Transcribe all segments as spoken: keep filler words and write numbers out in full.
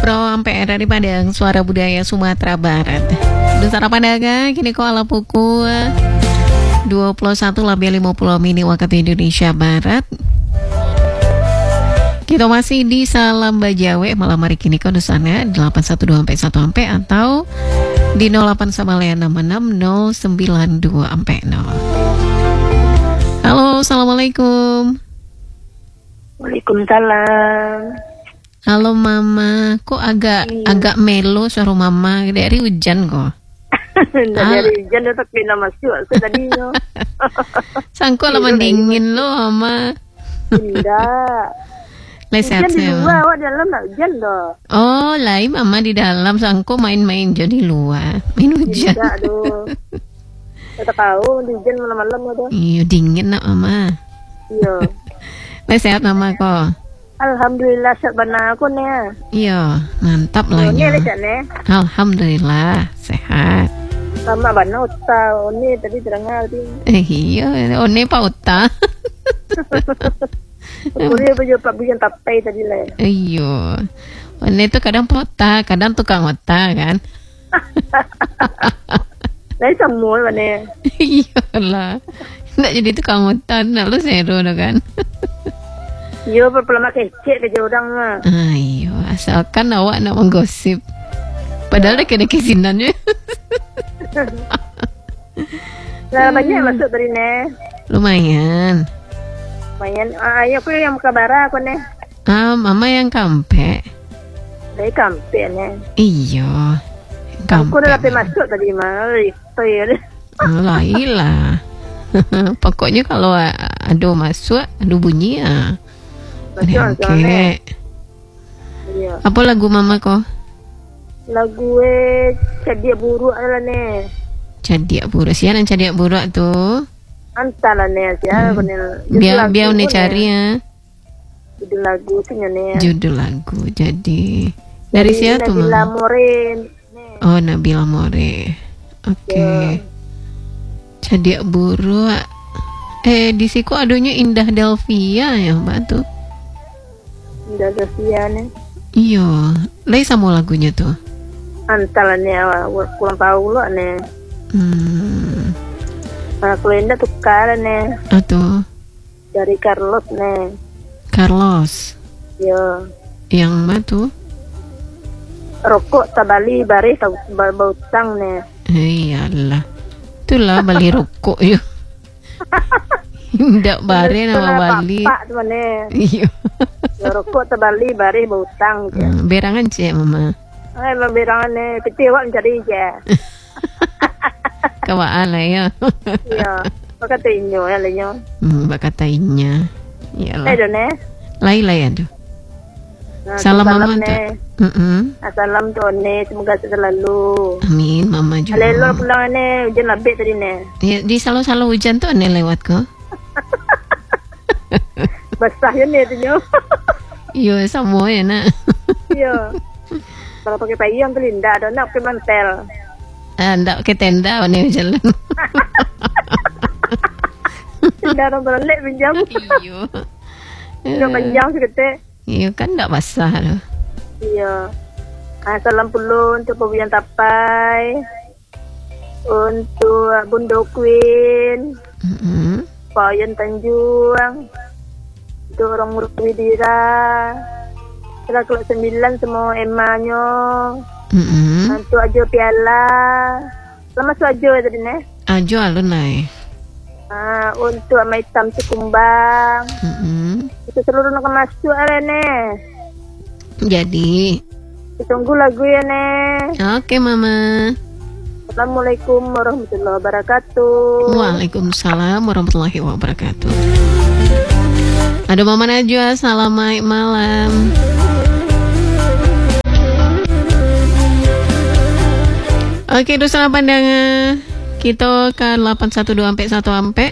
Pro Ampere dari Padang, Suara Budaya Sumatera Barat. Dusara Pandaga, kini ko ala pukul dua puluh satu lebih lima puluh menit waktu Indonesia Barat. Kita masih di Salam Bajawe malam hari kini ko dusana delapan satu dua sampai satu ampe atau di nol delapan sembilan enam enam nol sembilan dua ampe nol. Halo, assalamualaikum. Waalaikumsalam. Halo Mama, kok agak iya. agak melo suara Mama dari hujan kok. Dari hujan udah tak kena masuk tadinya. Sangko lama dingin lo Mama. Tidak. Hujan di luar, awak dalam nak hujan dah. Oh, lain Mama di dalam, sangko main-main jadi luar, main hujan. Tidak doh. Tak tahu hujan malam-malam ada. Iya dingin nak Mama. Iya. Lah sehat Mama kok. Alhamdulillah sehat benar aku ni. Iya, mantap lah ya. Alhamdulillah sehat. Sama benar otak, oni tadi terangah tadi. Eh iya, oni pa otak. Kuliah baju pak bikin tapai tadi lah. Iya, oni tu kadang otak, kadang tukang otak kan. Lain semua mana? Iyalah, nak jadi tukang otak, nak lu seru dah kan. Yo, berpelama kecek kerja orang mah. Ayo, asalkan awak nak menggosip. Padahal dah kena kesinan je. Lah banyak masuk dari ni. Lumayan. Lumayan. Ah, ayo aku yang kabara aku ni. Ah, Mama yang kampe. Dari kampe ni. Iyo. Kampe. Aku dah dapat masuk tadi mah. Itu ya. Alah, ilah. Pokoknya kalau ada masuk, ada bunyi ah. Betul, okay. Iya. Apa lagu Mama kok? Lagu eh Cadiak Buruk adalah ni. Cadiak Buruk. Siapa yang Cadiak Buruk tu? Antara ni siapa hmm. ni? Biar biar ni cari ya. Judul lagu tu ni. Judul lagu. Jadi dari siapa tu Mama? Nabila More. Oh, Nabila More. Oke. Okay. Yeah. Cadiak Buruk. Eh di siku adanya Indah Delvia ya Mbak tuh. Indah Delvia nih. Iya, lagi sama lagunya tuh. Antara nih kurang tahu loh nih. Hmm. Nah, kalau Indah tukar nih. Atau dari Carlos nih. Carlos. Iya. Yang mana tuh? Rokok tabali baris bau utang nih. Iyalah. Itulah Bali rokok yuk. Ndak bare nama Bali. Pak tu mana? Iya. Rokok terbali bare berutang je. Hmm, berangan cik Mama. Ai berangan ni kecil awak mencari je. Kawaan lah ya. Ya. Baka tinyo ya lenyo. Hmm, baka tainya. Iyalah. Eh done. Lai-lai aduh. Salam Mama tu. Heeh. Salam tu ne, semoga selalu. Amin Mama juga. Alelo pulang ni hujan labik tadi ni. Di, di selalu-selalu hujan tu ane lewat ko. Basah ya ni tu nyo. Iya semua ya nak. Iya. Kalau pakai payung tu linda, ada nak pakai mantel. Ah, ndak ke tenda ni jalan. Tenda orang berlek pinjam. Iyo. Iyo panjang sekete. Iyo kan ndak basah tu. Iya. Ah, salam puluh untuk Pawian Tapai. Untuk Bundo Queen. Mm-hmm. Payan Tanjung. Untuk orang Murwidira. Setelah kelas sembilan semua emanyo. Mm-hmm. Untuk Ajo Piala. Selamat su Ajo tadi ni. Ajo alun nai. Ah, untuk Amai Tam Cikumbang. Mm-hmm. Itu seluruh nak masuk ada ni. Jadi. Tunggu lagu ya ni. Oke Mama. Assalamualaikum warahmatullahi wabarakatuh. Waalaikumsalam warahmatullahi wabarakatuh. Ada Mama Najwa, selamat malam. Oke, dosa pandangan kita ke delapan satu dua sampai satu ampe.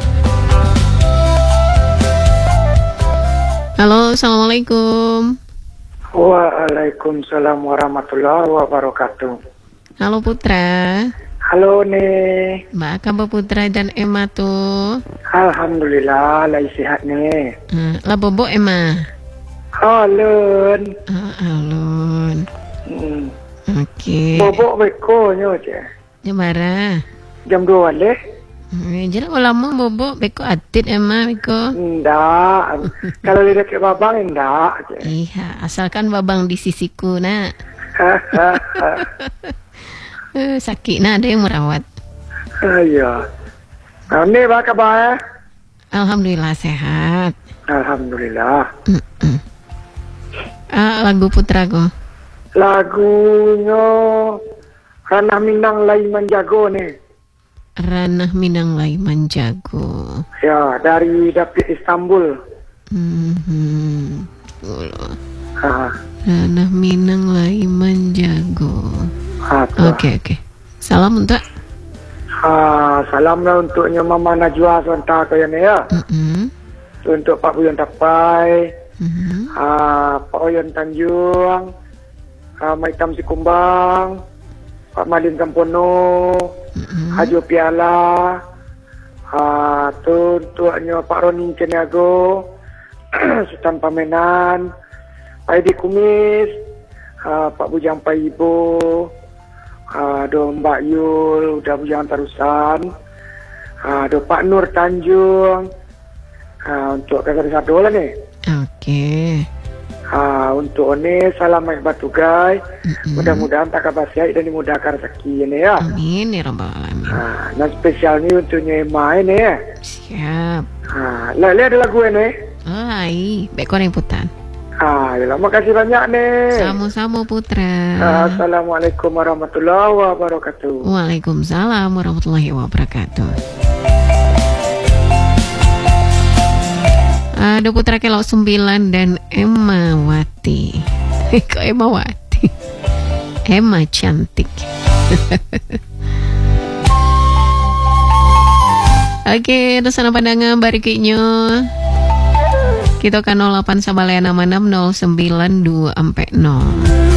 Halo, assalamualaikum. Waalaikumsalam warahmatullahi wabarakatuh. Halo Putra. Halo nih. Mbak kabar Putra dan Emma tuh. Alhamdulillah, lagi sehat nih. Uh, lah bobo Emma. Alun. Uh, alun. Hmm. Okey. Bobok beko nyo je. Jam bara. Jam dua leh. Eh, jelah lama bobok beko atit emang beko. Ndak. Kalau lihat ke babang ndak je. Iya, asalkan babang di sisiku nak. Eh, sakit nak ada yang merawat. Iya. Nah, ni apa kabar? Alhamdulillah sehat. Alhamdulillah. Mm-mm. Ah, lagu putraku. Lagunya Ranah Minang Lai Manjago ni. Ranah Minang Lai Manjago. Ya, dari David Istanbul. Hmm. Ha. Ranah Minang Lai Manjago. Ha. Okey okey. Salam untuk Ha, salamlah untuknya Mama Najwa Sonta kaya ni ya. Mm-mm. Untuk Pak Buyon Tapai, Mm-mm. ha, Pak Oyon Tanjung, ha, Maitam Sikumbang, Pak Malin Kampono, Mm-mm. Hajo Piala, ha, tu untuknya Pak Ronin Ceniago, Sultan Pamenan, Pak Edi Kumis, ha, Pak Bujang Paibo, ha, do Mbak Yul, udah Bujang Tarusan, ha, do Pak Nur Tanjung, ha, untuk kakak satu lah ni. Okey. Ha, untuk ni salam baik batugai. Mm-mm. Mudah-mudahan tak kabar sihat dan dimudahkan rezeki ni ya. Amin ya rabbal alamin. Ha, dan spesial ni untuk Nyema ni ya. Siap. Ha, lah lihat ada lagu ni. Oh, hai, beko ning putan. Ha, yalah, makasih banyak ni. Sama-sama putra. Ha, Assalamualaikum warahmatullahi wabarakatuh. Waalaikumsalam warahmatullahi wabarakatuh. Ada putra kelok sembilan dan Emma Wati. Kok Emma Wati? Emma cantik. Oke, terus sana pandangan barikinya. Kita kan nol delapan Sabalaya enam enam nol sembilan dua sampai nol.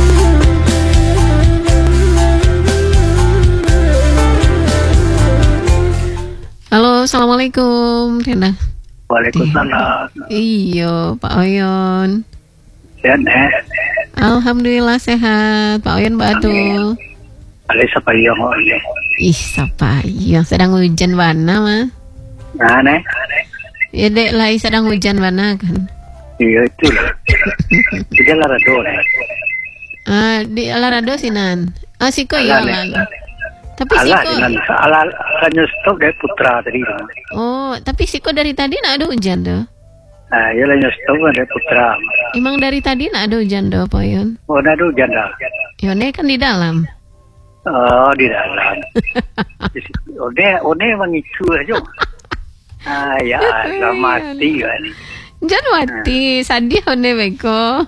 Halo, assalamualaikum. Tenda. Waalaikumsalam. Iya, Pak Oyon. Sehat eh? Alhamdulillah sehat. Pak Oyon batu. Alai sapayong ni. Ih, siapa yang sedang hujan mana mah? Nah, ne? Ya dek lah sedang hujan mana kan? Iya itu lah. Tidak lah rado eh. Ah, di Alarado sinan. Ah, siko ya Ala, lah. Tapi Alah siko. dengan ala hanya stok dari putra tadi. Oh, tapi siko dari tadi nak ada hujan doh. Ah, ya hanya stok dari putra. Emang dari tadi nak ada hujan doh, Pak Oyon? Oh, dah tu janda. Yone kan di dalam. Oh, di dalam. One, one mengicu aja. Ah, ya, dah mati kan. Janwati, sadih one beko.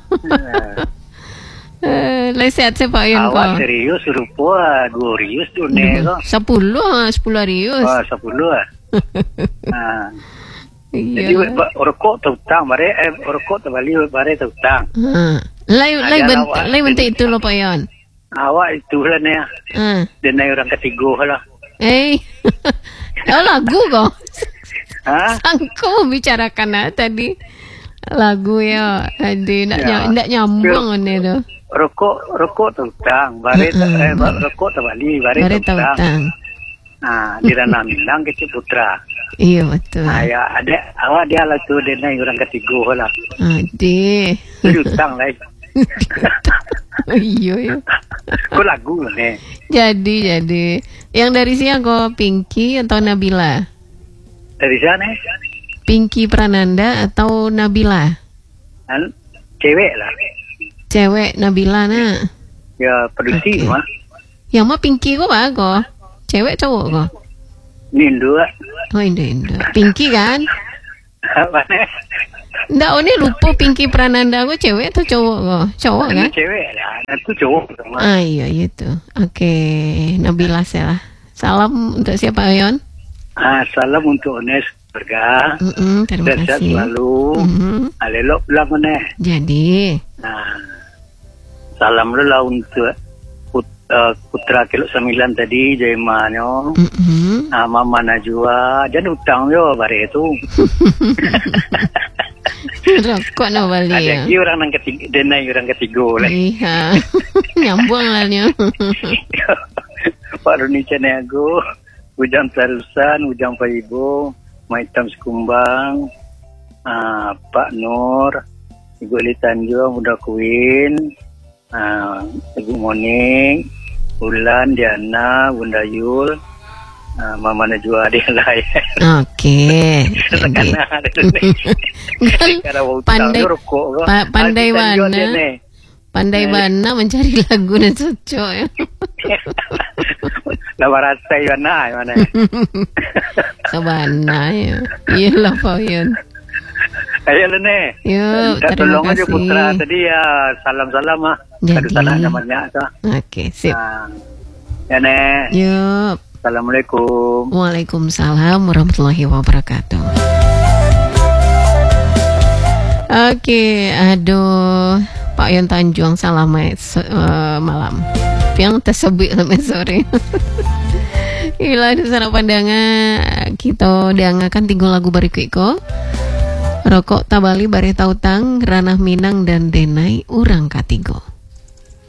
Eh, lai sehat se Pak Oyon Awak ko. serius rupa dua rius tu ne ko. Sepuluh, sepuluh rius. Oh, sepuluh ah. Ah. Jadi Iya. rokok terutang, bare eh, rokok terbali bare terutang. Ha. Lai lai Ada bent lawak. lai bentuk itu loh Pak Oyon. Awak itu lah ni. Ah. Dia naik orang ketiga lah. Eh. Oh, lagu kok. Ha? Sangko membicarakan ah, tadi lagu ya. Adi nak Ya. ny- nak nyambung ni tu. Rokok rokok terutang, bare Mm-mm. eh, rokok terbali bare Bare tahu terutang. tang. Ah, di Ranah Minang kecil putra. Iya betul. Ah, ya ada awak dia lah tu dia naik orang ketiga lah. Adi. Terutang lah. Iya ya. Kau lagu ni. Jadi jadi yang dari siang kok Pinky atau Nabila? Dari sana Pinky Prananda atau Nabila? kan cewek lah. Cewek Nabila nak. Ya produksi Okey. mah. Yang mah Pinky kok pak kok? Cewek cowok kok? Ni dua. Oh Indo Indo. Pinky kan? Apa ni? Nggak, oh ini lupa Pinky Prananda kok cewek atau cowok kok? Cowok kan? Cewek lah. Itu cowok semua. Ah iya itu. Oke, Nabila saya lah. Salam untuk siapa Oyon? Ah, salam untuk Ones keluarga. Mm-mm, terima Sehat kasih. selalu. Mm-mm. Alelok pulang mana? Jadi, Nah, salam lu lah untuk put, uh, putra kilo sembilan tadi Jaimanyo. mm-mm. Ah, Mama Najwa. Jangan utang yo bare itu. Rokok no Bali Ada ya. lagi orang yang ketiga, denai orang ketiga lah. Iya. Nyambung lah nya. Pak Roni Caniago, Ujang Tarusan, Ujang Paibo, Maitam Sekumbang, uh, Pak Nur, Ibu Eli Tanjung, Bunda Queen, uh, Ibu Moning, Ulan, Diana, Bunda Yul, uh, Mama Najwa dia lain. Oke. Jadi pandai pa, pandai mana pandai mana mencari lagu yang cocok ya. Lawa rasa mana mana. Sabana ya. Iyalah Pak Yun. Ayo lah ne. Yuk, terima tolong aja kasih. putra tadi ya, salam-salam ah. Jadi. Kadu tanah namanya tu. Oke, sip. Ah, ya ne. Yuk. Assalamualaikum. Waalaikumsalam warahmatullahi wabarakatuh. Oke, aduh, Pak Yon Tanjung selamat uh, malam. Yang tersebut selamat sore. Ila di sana pandangan kita dengarkan tiga lagu berikutnya. Rokok Tabali Bare Tautang, Ranah Minang dan Denai Urang Katigo.